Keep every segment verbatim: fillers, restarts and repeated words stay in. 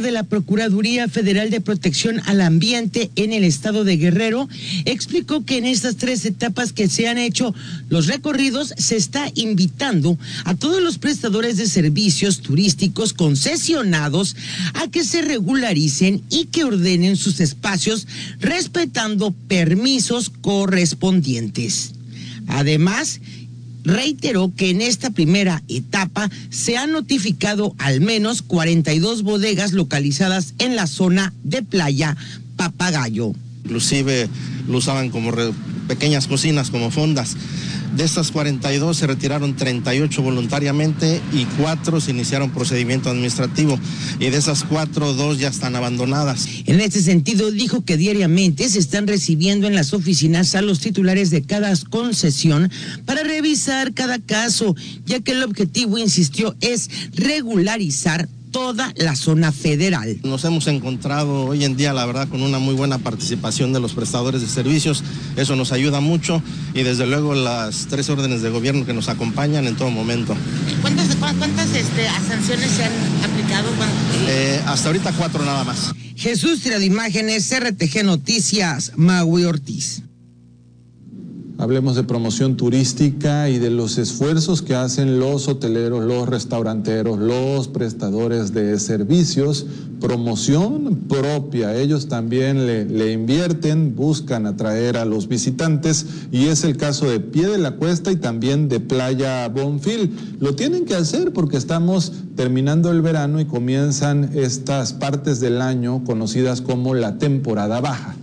de la Procuraduría Federal de Protección al Ambiente en el estado de Guerrero, explicó que en estas tres etapas que se han hecho los recorridos se está invitando a todos los prestadores de servicios turísticos concesionados a que se regularicen y que ordenen sus espacios respetando permisos correspondientes. Además, reiteró que en esta primera etapa se han notificado al menos cuarenta y dos bodegas localizadas en la zona de Playa Papagayo. Inclusive lo usaban como re, pequeñas cocinas, como fondas. De estas cuarenta y dos se retiraron treinta y ocho voluntariamente y cuatro se iniciaron procedimiento administrativo. Y de esas cuatro, dos ya están abandonadas. En este sentido, dijo que diariamente se están recibiendo en las oficinas a los titulares de cada concesión para revisar cada caso, ya que el objetivo, insistió, es regularizar toda la zona federal. Nos hemos encontrado hoy en día, la verdad, con una muy buena participación de los prestadores de servicios. Eso nos ayuda mucho y desde luego las tres órdenes de gobierno que nos acompañan en todo momento. ¿Cuántas, cuántas este, sanciones se han aplicado? Eh, hasta ahorita cuatro nada más. Jesús Tira de Imágenes, R T G Noticias, Magui Ortiz. Hablemos de promoción turística y de los esfuerzos que hacen los hoteleros, los restauranteros, los prestadores de servicios. Promoción propia, ellos también le, le invierten, buscan atraer a los visitantes y es el caso de Pie de la Cuesta y también de Playa Bonfil. Lo tienen que hacer porque estamos terminando el verano y comienzan estas partes del año conocidas como la temporada baja.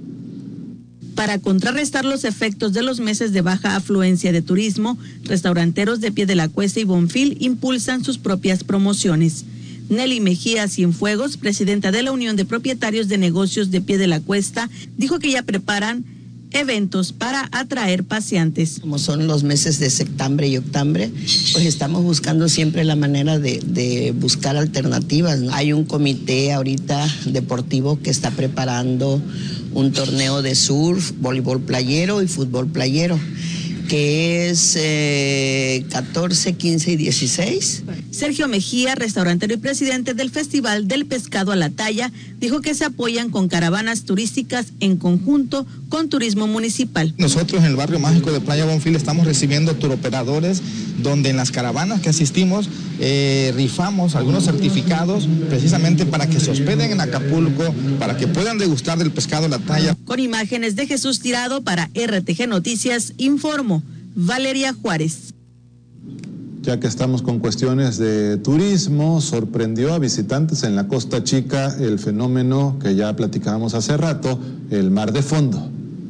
Para contrarrestar los efectos de los meses de baja afluencia de turismo, restauranteros de Pie de la Cuesta y Bonfil impulsan sus propias promociones. Nelly Mejía Cienfuegos, presidenta de la Unión de Propietarios de Negocios de Pie de la Cuesta, dijo que ya preparan eventos para atraer paseantes. Como son los meses de septiembre y octubre, pues estamos buscando siempre la manera de, de buscar alternativas, ¿no? Hay un comité ahorita deportivo que está preparando un torneo de surf, voleibol playero y fútbol playero, que es eh, catorce, quince y dieciséis. Sergio Mejía, restaurantero y presidente del Festival del Pescado a la Talla, dijo que se apoyan con caravanas turísticas en conjunto con turismo municipal. Nosotros en el barrio mágico de Playa Bonfil estamos recibiendo turoperadores donde en las caravanas que asistimos eh, rifamos algunos certificados precisamente para que se hospeden en Acapulco, para que puedan degustar del pescado a la talla. Con imágenes de Jesús Tirado para R T G Noticias, informó Valeria Juárez. Ya que estamos con cuestiones de turismo, sorprendió a visitantes en la Costa Chica el fenómeno que ya platicábamos hace rato, el mar de fondo.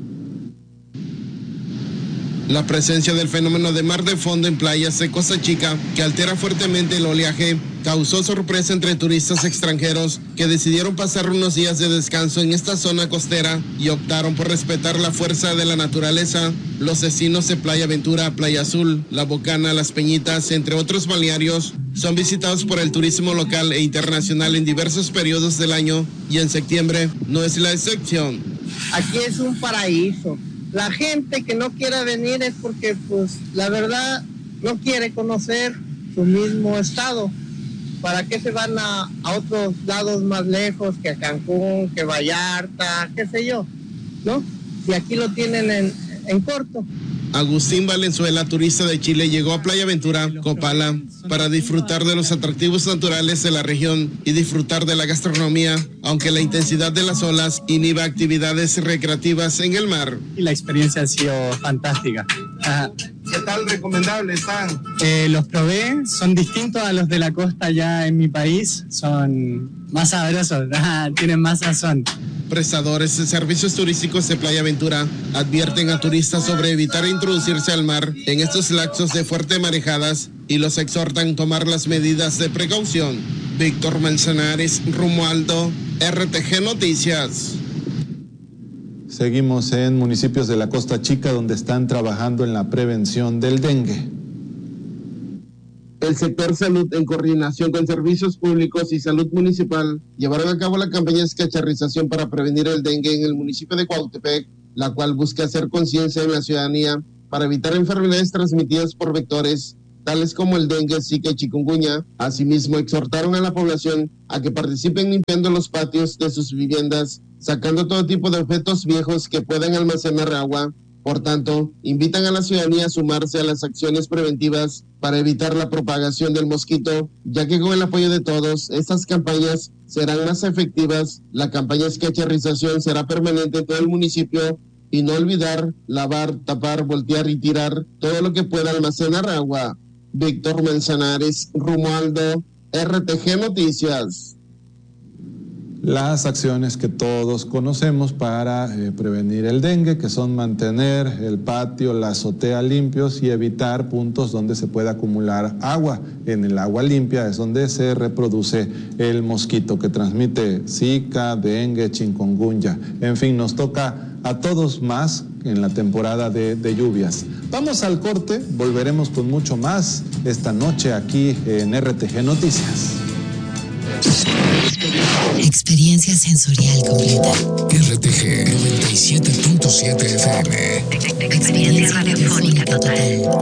La presencia del fenómeno de mar de fondo en playas de Costa Chica, que altera fuertemente el oleaje, causó sorpresa entre turistas extranjeros que decidieron pasar unos días de descanso en esta zona costera y optaron por respetar la fuerza de la naturaleza. Los destinos de Playa Ventura, Playa Azul, La Bocana, Las Peñitas, entre otros balnearios, son visitados por el turismo local e internacional en diversos periodos del año y en septiembre no es la excepción. Aquí es un paraíso. La gente que no quiera venir es porque, pues, la verdad, no quiere conocer su mismo estado. ¿Para qué se van a, a otros lados más lejos que a Cancún, que Vallarta, qué sé yo, ¿no? Si aquí lo tienen en, en corto. Agustín Valenzuela, turista de Chile, llegó a Playa Ventura, Copala, para disfrutar de los atractivos naturales de la región y disfrutar de la gastronomía, aunque la intensidad de las olas inhiba actividades recreativas en el mar. Y la experiencia ha sido fantástica. Ajá. ¿Qué tal recomendable están? Eh, los probé, son distintos a los de la costa ya en mi país, son más sabrosos, tienen más sazón. Prestadores de servicios turísticos de Playa Ventura advierten a turistas sobre evitar introducirse al mar en estos lapsos de fuertes marejadas y los exhortan a tomar las medidas de precaución. Víctor Manzanares, Romualdo, R T G Noticias. Seguimos en municipios de la Costa Chica donde están trabajando en la prevención del dengue. El sector salud, en coordinación con servicios públicos y salud municipal, llevaron a cabo la campaña de escacharrización para prevenir el dengue en el municipio de Cuautepec, la cual busca hacer conciencia en la ciudadanía para evitar enfermedades transmitidas por vectores tales como el dengue, zika y chikungunya. Asimismo, exhortaron a la población a que participen limpiando los patios de sus viviendas, sacando todo tipo de objetos viejos que puedan almacenar agua. Por tanto, invitan a la ciudadanía a sumarse a las acciones preventivas para evitar la propagación del mosquito, ya que con el apoyo de todos, estas campañas serán más efectivas. La campaña Escacharrización será permanente en todo el municipio y no olvidar lavar, tapar, voltear y tirar todo lo que pueda almacenar agua. Víctor Manzanares, Romualdo, R T G Noticias. Las acciones que todos conocemos para eh, prevenir el dengue, que son mantener el patio, la azotea limpios y evitar puntos donde se pueda acumular agua. En el agua limpia es donde se reproduce el mosquito que transmite zika, dengue, chikungunya. En fin, nos toca a todos más en la temporada de, de lluvias. Vamos al corte, volveremos con mucho más esta noche aquí en R T G Noticias. Experiencia sensorial completa. R T G noventa y siete punto siete F M. Experiencia radiofónica total.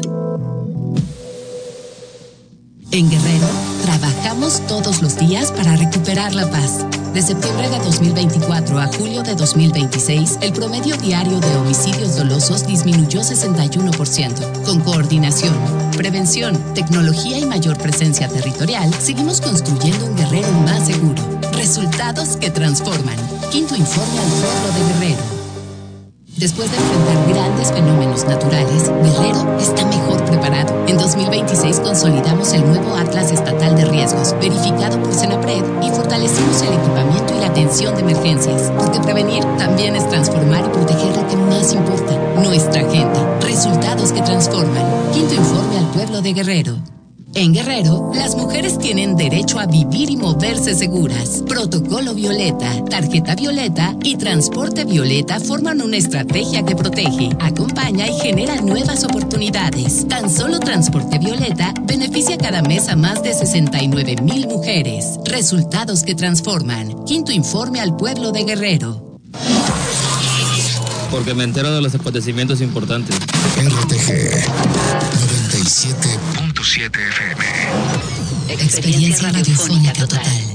En Guerrero, trabajamos todos los días para recuperar la paz. De septiembre de dos mil veinticuatro a julio de dos mil veintiséis, el promedio diario de homicidios dolosos disminuyó sesenta y uno por ciento. Con coordinación, prevención, tecnología y mayor presencia territorial, seguimos construyendo un Guerrero más seguro. Resultados que transforman. Quinto informe al pueblo de Guerrero. Después de enfrentar grandes fenómenos naturales, Guerrero está mejor preparado. En dos mil veintiséis consolidamos el nuevo Atlas Estatal de Riesgos, verificado por Senapred, y fortalecimos el equipamiento y la atención de emergencias. Porque prevenir también es transformar y proteger lo que más importa, nuestra gente. Resultados que transforman. Quinto informe al pueblo de Guerrero. En Guerrero, las mujeres tienen derecho a vivir y moverse seguras. Protocolo Violeta, Tarjeta Violeta y Transporte Violeta forman una estrategia que protege, acompaña y genera nuevas oportunidades. Tan solo Transporte Violeta beneficia cada mes a más de sesenta y nueve mil mujeres. Resultados que transforman. Quinto informe al pueblo de Guerrero. Porque me entero de los acontecimientos importantes. R T G noventa y siete punto siete F M. Experiencia radiofónica total.